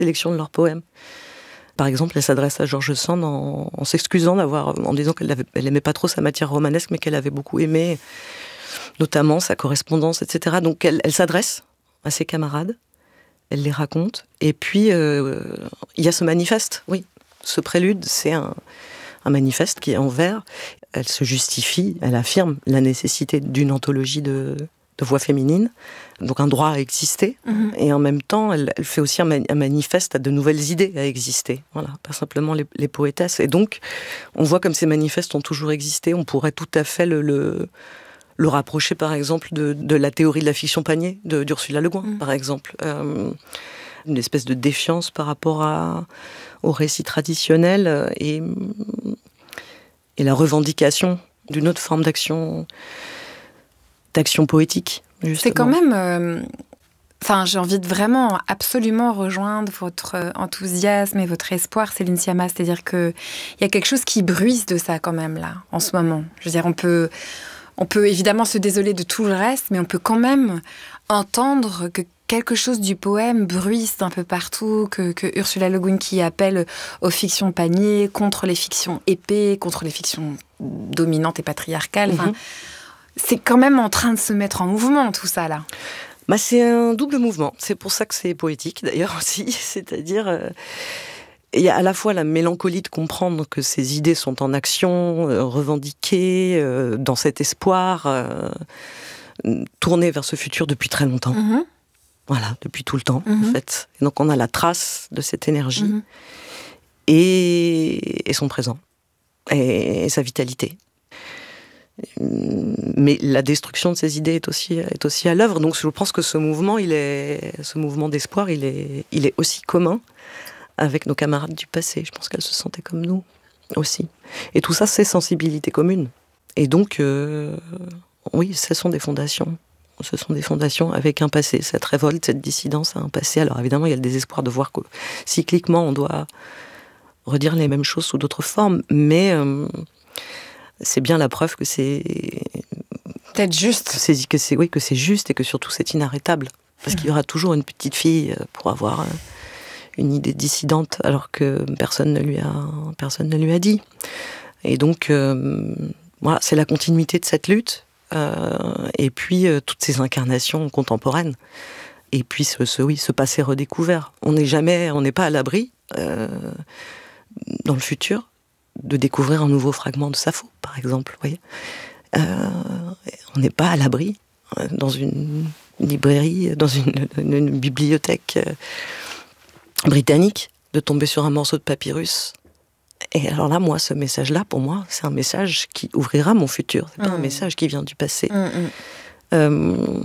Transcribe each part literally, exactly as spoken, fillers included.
sélection de leurs poèmes. Par exemple, elle s'adresse à George Sand en, en s'excusant d'avoir, en disant qu'elle avait, elle aimait pas trop sa matière romanesque, mais qu'elle avait beaucoup aimé, notamment sa correspondance, et cetera. Donc elle, elle s'adresse à ses camarades, elle les raconte, et puis euh, il y a ce manifeste, oui, ce prélude, c'est un, un manifeste qui est en vers. Elle se justifie, elle affirme la nécessité d'une anthologie de, de voix féminines, donc un droit à exister, mmh. et en même temps, elle, elle fait aussi un, un manifeste à de nouvelles idées à exister, voilà, pas simplement les, les poétesses. Et donc, on voit comme ces manifestes ont toujours existé, on pourrait tout à fait le, le, le rapprocher, par exemple, de, de la théorie de la fiction panier de, d'Ursula Le Guin, mmh. par exemple. Euh, une espèce de défiance par rapport à, au récit traditionnel et, et la revendication d'une autre forme d'action, d'action poétique. Justement. C'est quand même... Euh, enfin, j'ai envie de vraiment absolument rejoindre votre enthousiasme et votre espoir, Céline Sciamma. C'est-à-dire qu'il y a quelque chose qui bruisse de ça quand même, là, en ce moment. Je veux dire, on peut, on peut évidemment se désoler de tout le reste, mais on peut quand même entendre que quelque chose du poème bruisse un peu partout, que, que Ursula Le Guin qui appelle aux fictions paniers, contre les fictions épées, contre les fictions dominantes et patriarcales. Enfin, mm-hmm. C'est quand même en train de se mettre en mouvement, tout ça, là. Bah, c'est un double mouvement. C'est pour ça que c'est poétique, d'ailleurs, aussi. C'est-à-dire, euh, il y a à la fois la mélancolie de comprendre que ces idées sont en action, euh, revendiquées, euh, dans cet espoir, euh, tournées vers ce futur depuis très longtemps. Mm-hmm. Voilà, depuis tout le temps, mm-hmm. en fait. Et donc, on a la trace de cette énergie mm-hmm. et, et son présent, et, et sa vitalité. Mais la destruction de ces idées est aussi, est aussi à l'œuvre. Donc je pense que ce mouvement, il est, ce mouvement d'espoir, il est, il est aussi commun avec nos camarades du passé. Je pense qu'elles se sentaient comme nous aussi. Et tout ça, c'est sensibilité commune. Et donc, euh, oui, ce sont des fondations. Ce sont des fondations avec un passé. Cette révolte, cette dissidence a un passé. Alors évidemment, il y a le désespoir de voir que cycliquement, on doit redire les mêmes choses sous d'autres formes. Mais... Euh, c'est bien la preuve que c'est peut-être juste, que c'est, que c'est oui que c'est juste et que surtout c'est inarrêtable parce mmh. qu'il y aura toujours une petite fille pour avoir une idée dissidente alors que personne ne lui a personne ne lui a dit. Et donc euh, voilà, c'est la continuité de cette lutte euh, et puis euh, toutes ces incarnations contemporaines et puis ce, ce oui ce passé redécouvert. On n'est jamais on n'est pas à l'abri euh, dans le futur de découvrir un nouveau fragment de Sappho, par exemple. Vous voyez, euh, on n'est pas à l'abri dans une librairie, dans une, une, une bibliothèque britannique, de tomber sur un morceau de papyrus. Et alors là, moi, ce message-là, pour moi, c'est un message qui ouvrira mon futur. C'est pas mmh. un message qui vient du passé. Mmh. Euh,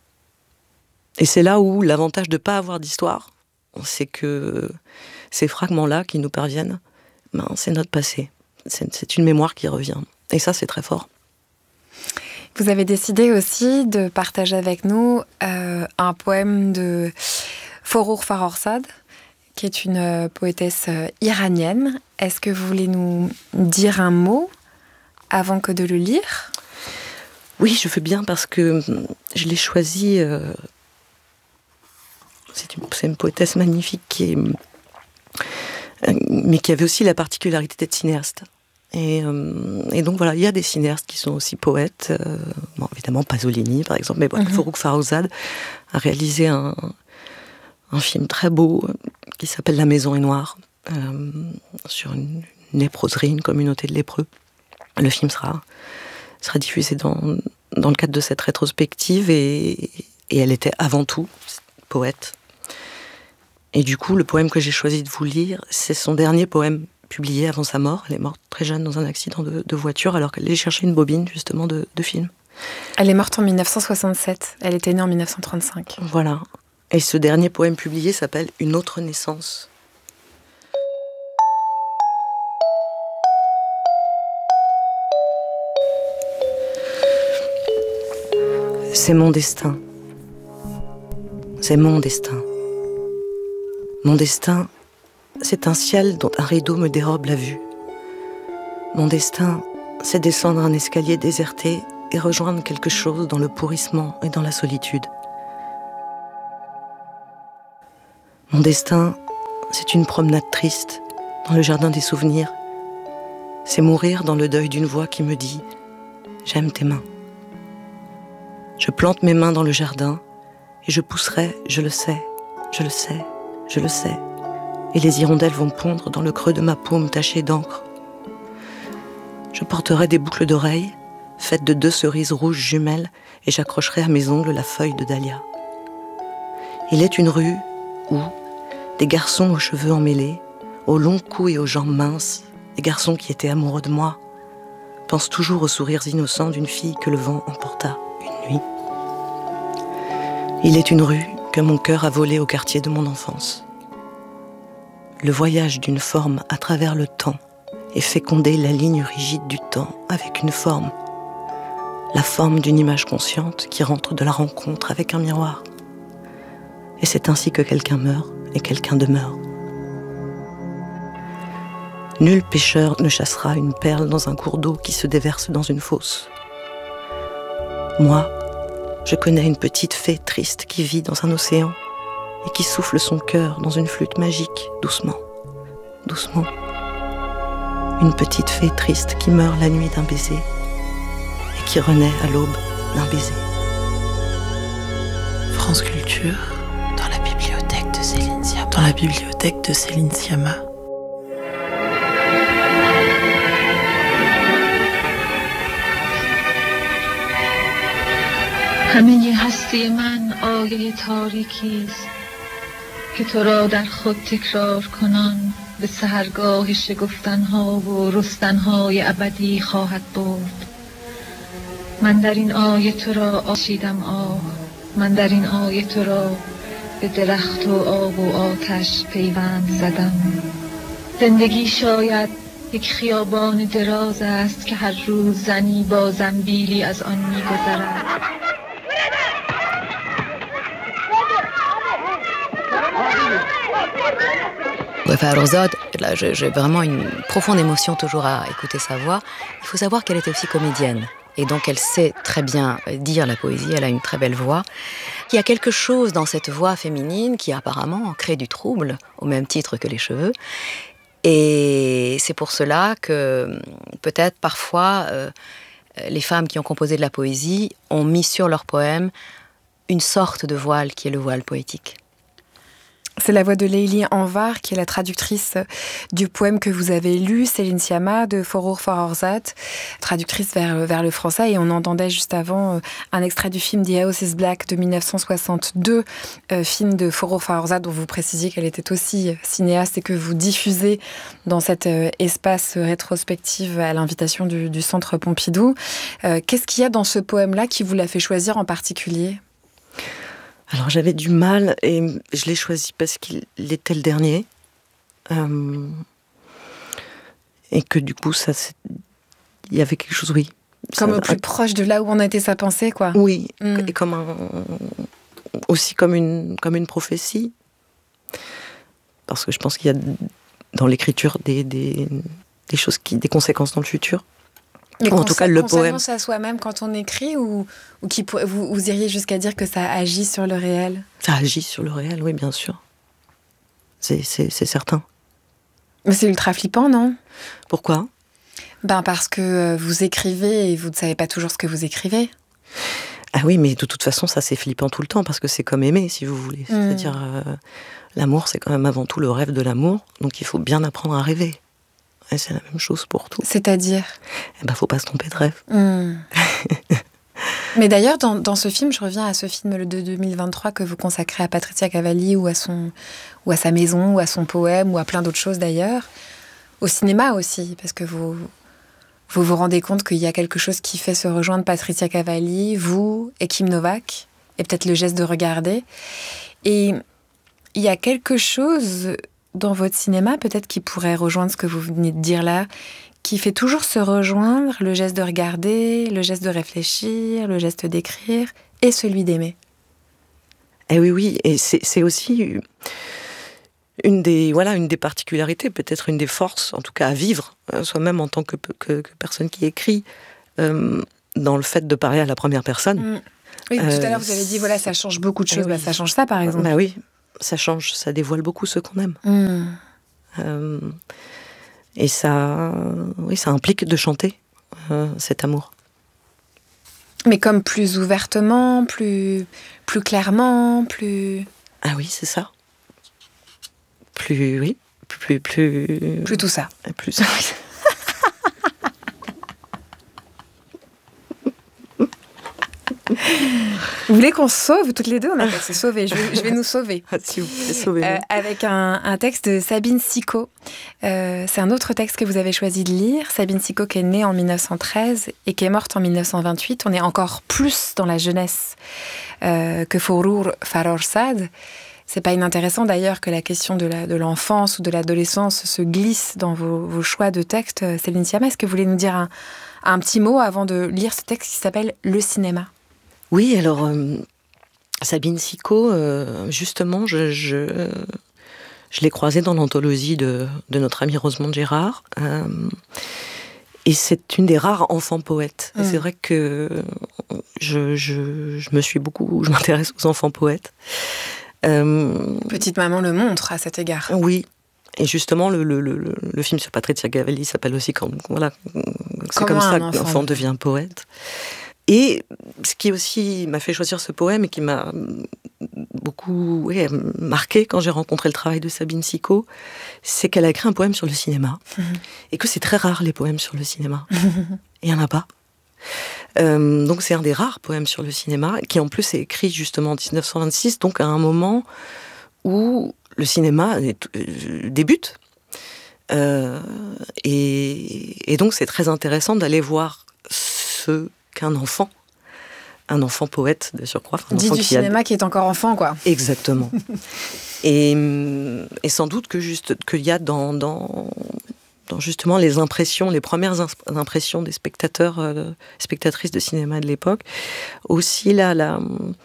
et c'est là où l'avantage de ne pas avoir d'histoire, c'est que ces fragments-là qui nous parviennent, ben, c'est notre passé. C'est, c'est une mémoire qui revient. Et ça, c'est très fort. Vous avez décidé aussi de partager avec nous euh, un poème de Forough Farrokhzad, qui est une euh, poétesse euh, iranienne. Est-ce que vous voulez nous dire un mot avant que de le lire ? Oui, je veux bien, parce que je l'ai choisi... Euh, c'est, une, c'est une poétesse magnifique qui est... mais qui avait aussi la particularité d'être cinéaste. Et, euh, et donc voilà, il y a des cinéastes qui sont aussi poètes. Euh, bon, évidemment, Pasolini, par exemple, mais bon, mm-hmm. Forough Farrokhzad a réalisé un, un film très beau qui s'appelle La Maison est noire, euh, sur une, une léproserie, une communauté de lépreux. Le film sera, sera diffusé dans, dans le cadre de cette rétrospective et, et elle était avant tout poète. Et du coup, le poème que j'ai choisi de vous lire, c'est son dernier poème publié avant sa mort. Elle est morte très jeune dans un accident de, de voiture, alors qu'elle allait chercher une bobine, justement, de, de film. Elle est morte en dix-neuf cent soixante-sept. Elle était née en dix-neuf cent trente-cinq. Voilà. Et ce dernier poème publié s'appelle « Une autre naissance ». C'est mon destin. C'est mon destin. Mon destin, c'est un ciel dont un rideau me dérobe la vue. Mon destin, c'est descendre un escalier déserté et rejoindre quelque chose dans le pourrissement et dans la solitude. Mon destin, C'est une promenade triste dans le jardin des souvenirs. C'est mourir dans le deuil d'une voix qui me dit « J'aime tes mains ». Je plante mes mains dans le jardin et je pousserai, je le sais, je le sais, je le sais. Et les hirondelles vont pondre dans le creux de ma paume tachée d'encre. Je porterai des boucles d'oreilles faites de deux cerises rouges jumelles et j'accrocherai à mes ongles la feuille de dahlia. Il est une rue où des garçons aux cheveux emmêlés, aux longs cous et aux jambes minces, des garçons qui étaient amoureux de moi, pensent toujours aux sourires innocents d'une fille que le vent emporta une nuit. Il est une rue que mon cœur a volée au quartier de mon enfance. Le voyage d'une forme à travers le temps et féconder la ligne rigide du temps avec une forme, la forme d'une image consciente qui rentre de la rencontre avec un miroir. Et c'est ainsi que quelqu'un meurt et quelqu'un demeure. Nul pêcheur ne chassera une perle dans un cours d'eau qui se déverse dans une fosse. Moi, je connais une petite fée triste qui vit dans un océan et qui souffle son cœur dans une flûte magique, doucement, doucement. Une petite fée triste qui meurt la nuit d'un baiser et qui renaît à l'aube d'un baiser. France Culture, dans la bibliothèque de Céline Sciamma. Dans la bibliothèque de Céline Sciamma. همه هستی من آیه تاریکی است که تو را در خود تکرار کنان به سحرگاه شگفتنها و رستنهای ابدی خواهد برد. من در این آیه تو را آشیدم آه، من در این آیه تو را به درخت و آب و آتش پیوند زدم. زندگی شاید یک خیابان دراز است که هر روز زنی با زنبیلی از آن می‌گذرد. Fahrouzad, là j'ai vraiment une profonde émotion toujours à écouter sa voix. Il faut savoir qu'elle était aussi comédienne. Et donc elle sait très bien dire la poésie, elle a une très belle voix. Il y a quelque chose dans cette voix féminine qui apparemment crée du trouble, au même titre que les cheveux. Et c'est pour cela que peut-être parfois euh, les femmes qui ont composé de la poésie ont mis sur leurs poèmes une sorte de voile qui est le voile poétique. C'est la voix de Leili Anvar, qui est la traductrice du poème que vous avez lu, Céline Sciamma, de Forough Farrokhzad, traductrice vers, vers le français. Et on entendait juste avant un extrait du film The House is Black de dix-neuf cent soixante-deux, euh, film de Forough Farrokhzad, dont vous précisiez qu'elle était aussi cinéaste et que vous diffusez dans cet euh, espace rétrospectif à l'invitation du, du Centre Pompidou. Euh, qu'est-ce qu'il y a dans ce poème-là qui vous l'a fait choisir en particulier ? Alors j'avais du mal et je l'ai choisi parce qu'il était le dernier euh, et que du coup ça, il y avait quelque chose, oui. Comme ça, au plus un... proche de là où en était sa pensée, quoi. Oui, mm. et comme un, aussi comme une comme une prophétie, parce que je pense qu'il y a dans l'écriture des des, des choses qui des conséquences dans le futur. Mais en tout cas, le poème. On s'annonce à soi-même quand on écrit ou, ou qui, vous, vous iriez jusqu'à dire que ça agit sur le réel ? Ça agit sur le réel, oui, bien sûr. C'est, c'est, c'est certain. Mais c'est ultra flippant, non ? Pourquoi ? Ben parce que vous écrivez et vous ne savez pas toujours ce que vous écrivez. Ah oui, mais de toute façon, ça c'est flippant tout le temps parce que c'est comme aimer, si vous voulez. Mmh. C'est-à-dire, euh, l'amour, c'est quand même avant tout le rêve de l'amour, donc il faut bien apprendre à rêver. Et c'est la même chose pour tout. C'est-à-dire ? Eh ben, faut pas se tromper de rêve. Mmh. Mais d'ailleurs, dans, dans ce film, je reviens à ce film de deux mille vingt-trois que vous consacrez à Patrizia Cavalli ou à, son, ou à sa maison, ou à son poème, ou à plein d'autres choses d'ailleurs. Au cinéma aussi, parce que vous vous, vous rendez compte qu'il y a quelque chose qui fait se rejoindre Patrizia Cavalli, vous et Kim Novak, et peut-être le geste de regarder. Et il y a quelque chose dans votre cinéma, peut-être qui pourrait rejoindre ce que vous venez de dire là, qui fait toujours se rejoindre le geste de regarder, le geste de réfléchir, le geste d'écrire et celui d'aimer. Eh oui, oui, et c'est, c'est aussi une des, voilà, une des particularités, peut-être une des forces, en tout cas à vivre, soi-même en tant que, que, que personne qui écrit, euh, dans le fait de parler à la première personne. Mmh. Oui, tout à l'heure vous avez dit, voilà, ça change beaucoup de choses. Euh, bah, oui. Ça change ça, par exemple. Bah oui. ça change, ça dévoile beaucoup ce qu'on aime. Mmh. Euh, et ça, oui, ça implique de chanter euh, cet amour. Mais comme plus ouvertement, plus, plus clairement, plus... Ah oui, c'est ça. Plus, oui, plus... Plus, plus tout ça. Plus, oui. Vous voulez qu'on se sauve toutes les deux? On a qu'à se sauver. Je vais, je vais nous sauver. Ah, si vous pouvez sauver. Euh, avec un, un texte de Sabine Sicot. Euh, c'est un autre texte que vous avez choisi de lire. Sabine Sicot qui est née en mille neuf cent treize et qui est morte en mille neuf cent vingt-huit. On est encore plus dans la jeunesse euh, que Forour Farrokhzad. C'est pas inintéressant d'ailleurs que la question de, la, de l'enfance ou de l'adolescence se glisse dans vos, vos choix de texte. Céline Sciamma, est-ce que vous voulez nous dire un, un petit mot avant de lire ce texte qui s'appelle « Le cinéma » ? Oui, alors, euh, Sabine Sicot, euh, justement, je, je, je l'ai croisée dans l'anthologie de, de notre amie Rosemonde Gérard. Euh, et c'est une des rares enfants poètes. Mmh. Et c'est vrai que je, je, je me suis beaucoup... Je m'intéresse aux enfants poètes. Euh, Petite maman le montre à cet égard. Oui. Et justement, le, le, le, le film sur Patrizia Cavalli s'appelle aussi... Quand, voilà, c'est comme ça qu'un enfant devient poète. Et ce qui aussi m'a fait choisir ce poème et qui m'a beaucoup oui, marqué quand j'ai rencontré le travail de Sabine Sicot, c'est qu'elle a écrit un poème sur le cinéma. Mmh. Et que c'est très rare, les poèmes sur le cinéma. Mmh. Il n'y en a pas. Euh, donc c'est un des rares poèmes sur le cinéma, qui en plus est écrit justement en dix-neuf cent vingt-six, donc à un moment où le cinéma est, euh, débute. Euh, et, et donc c'est très intéressant d'aller voir ce... qu'un enfant, un enfant poète de surcroît. Un Dit enfant du qui cinéma a... qui est encore enfant, quoi. Exactement. et, et sans doute que juste qu'il y a dans, dans, dans justement les impressions, les premières impressions des spectateurs, euh, spectatrices de cinéma de l'époque, aussi là, là,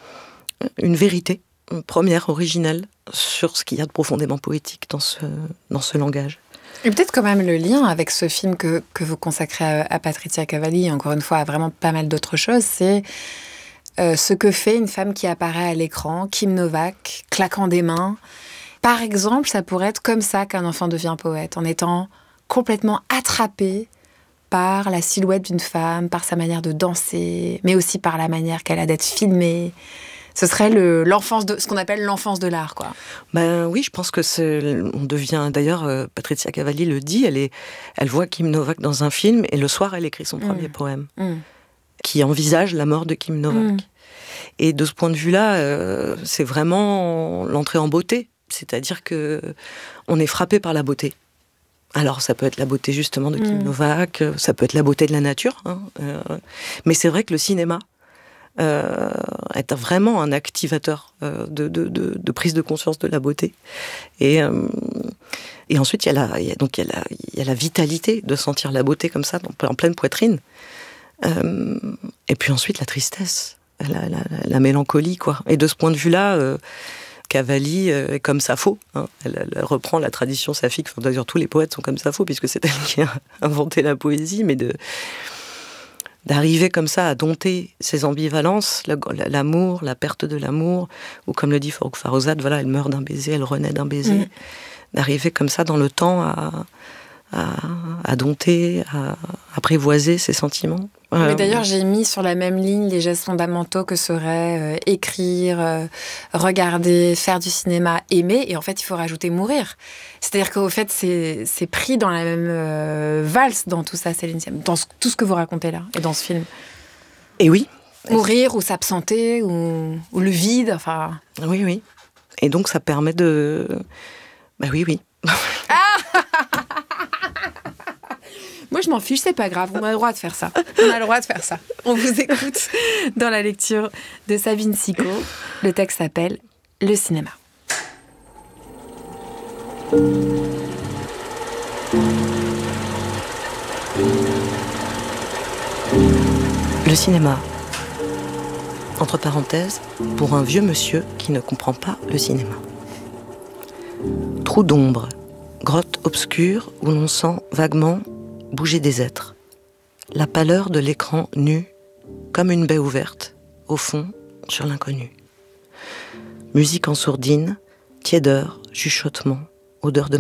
une vérité, une première, originelle, sur ce qu'il y a de profondément poétique dans ce, dans ce langage. Et peut-être quand même le lien avec ce film que, que vous consacrez à, à Patrizia Cavalli, et encore une fois à vraiment pas mal d'autres choses, c'est euh, ce que fait une femme qui apparaît à l'écran, Kim Novak, claquant des mains. Par exemple, ça pourrait être comme ça qu'un enfant devient poète, en étant complètement attrapé par la silhouette d'une femme, par sa manière de danser, mais aussi par la manière qu'elle a d'être filmée. Ce serait le, l'enfance de, ce qu'on appelle l'enfance de l'art, quoi. Ben oui, je pense que c'est, on devient, d'ailleurs, euh, Patrizia Cavalli le dit, elle, est, elle voit Kim Novak dans un film, et le soir, elle écrit son mmh. premier poème, mmh. qui envisage la mort de Kim Novak. Mmh. Et de ce point de vue-là, euh, c'est vraiment l'entrée en beauté, c'est-à-dire que on est frappé par la beauté. Alors, ça peut être la beauté, justement, de Kim mmh. Novak, ça peut être la beauté de la nature, hein, euh, mais c'est vrai que le cinéma, Euh, est vraiment un activateur euh, de, de, de, de prise de conscience de la beauté. Et, euh, et ensuite, il y a la, il y a, donc, il y a la, il y a la vitalité de sentir la beauté comme ça, en pleine poitrine. Euh, et puis ensuite, la tristesse, la, la, la mélancolie, quoi. Et de ce point de vue-là, euh, Cavalli est comme Sappho. Hein. Elle, elle reprend la tradition saphique. Enfin, d'ailleurs, tous les poètes sont comme Sappho, puisque c'est elle qui a inventé la poésie, mais de... d'arriver comme ça à dompter ces ambivalences, l'amour, la perte de l'amour, ou comme le dit Forough Farrokhzad, voilà, elle meurt d'un baiser, elle renaît d'un baiser. Mmh. D'arriver comme ça dans le temps à, à, à dompter, à apprivoiser ses sentiments. Mais d'ailleurs, j'ai mis sur la même ligne les gestes fondamentaux que seraient euh, écrire, euh, regarder, faire du cinéma, aimer, et en fait, il faut rajouter mourir. C'est-à-dire qu'au fait, c'est, c'est pris dans la même euh, valse dans tout ça, Céline Sciamma, dans ce, tout ce que vous racontez là, et dans ce film. Et oui. Mourir, ou s'absenter, ou, ou le vide, enfin... Oui, oui. Et donc, ça permet de... Bah oui, oui. Ah Moi, je m'en fiche, c'est pas grave, on a le droit de faire ça. On a le droit de faire ça. On vous écoute dans la lecture de Sabine Sicot. Le texte s'appelle « Le cinéma ». Le cinéma. Entre parenthèses, pour un vieux monsieur qui ne comprend pas le cinéma. Trou d'ombre, grotte obscure où l'on sent vaguement bouger des êtres. La pâleur de l'écran nu, comme une baie ouverte, au fond, sur l'inconnu. Musique en sourdine, tiédeur, chuchotement, odeur de